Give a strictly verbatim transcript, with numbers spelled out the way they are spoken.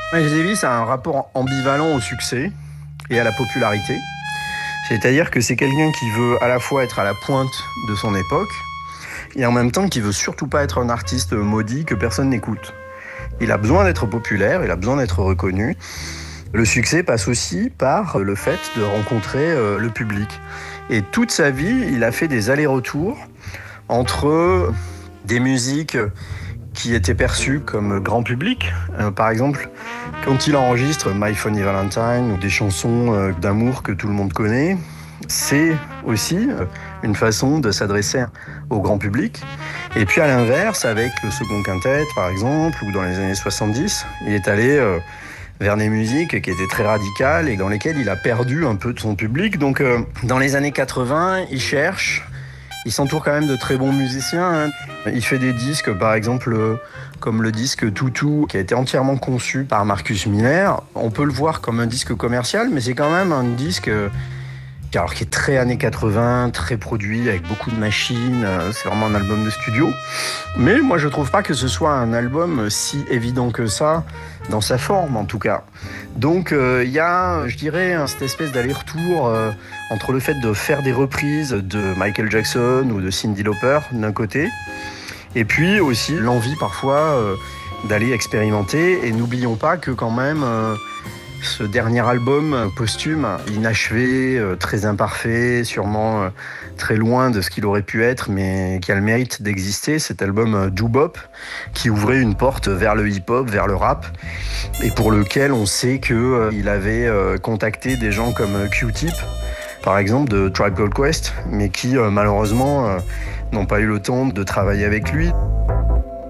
Miles Davis a un rapport ambivalent au succès et à la popularité. C'est-à-dire que c'est quelqu'un qui veut à la fois être à la pointe de son époque et en même temps qui veut surtout pas être un artiste maudit que personne n'écoute. Il a besoin d'être populaire, il a besoin d'être reconnu. Le succès passe aussi par le fait de rencontrer le public. Et toute sa vie, il a fait des allers-retours entre des musiques qui étaient perçues comme grand public. Euh, par exemple, quand il enregistre My Funny Valentine ou des chansons euh, d'amour que tout le monde connaît, c'est aussi euh, une façon de s'adresser au grand public. Et puis à l'inverse, avec le second quintet, par exemple, ou dans les années soixante-dix, il est allé euh, vers des musiques qui étaient très radicales et dans lesquelles il a perdu un peu de son public. Donc euh, dans les années quatre-vingts, il cherche. Il s'entoure quand même de très bons musiciens. Il fait des disques, par exemple, comme le disque Toutou, qui a été entièrement conçu par Marcus Miller. On peut le voir comme un disque commercial, mais c'est quand même un disque alors, qui est très années quatre-vingts, très produit, avec beaucoup de machines. C'est vraiment un album de studio. Mais moi, je trouve pas que ce soit un album si évident que ça, dans sa forme en tout cas. Donc il euh, y a, je dirais, cette espèce d'aller-retour euh, entre le fait de faire des reprises de Michael Jackson ou de Cyndi Lauper d'un côté, et puis aussi l'envie parfois euh, d'aller expérimenter. Et n'oublions pas que quand même euh, ce dernier album posthume, inachevé, euh, très imparfait, sûrement euh, très loin de ce qu'il aurait pu être, mais qui a le mérite d'exister, cet album euh, Doo-Bop, qui ouvrait une porte vers le hip-hop, vers le rap, et pour lequel on sait qu'il euh, avait euh, contacté des gens comme euh, Q-Tip, par exemple, de Tribe Called Quest, mais qui euh, malheureusement euh, n'ont pas eu le temps de travailler avec lui.